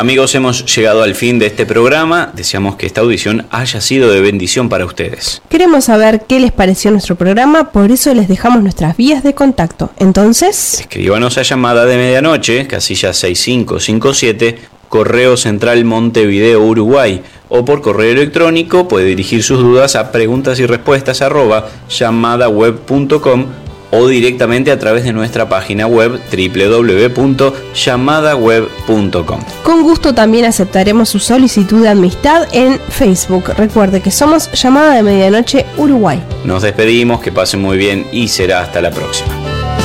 Amigos, hemos llegado al fin de este programa. Deseamos que esta audición haya sido de bendición para ustedes. Queremos saber qué les pareció nuestro programa, por eso les dejamos nuestras vías de contacto. Entonces, escríbanos a Llamada de Medianoche, casilla 6557, Correo Central Montevideo, Uruguay, o por correo electrónico puede dirigir sus dudas a preguntas@llamadaweb.com o directamente a través de nuestra página web www.llamadaweb.com. Con gusto también aceptaremos su solicitud de amistad en Facebook. Recuerde que somos Llamada de Medianoche Uruguay. Nos despedimos, que pasen muy bien y será hasta la próxima.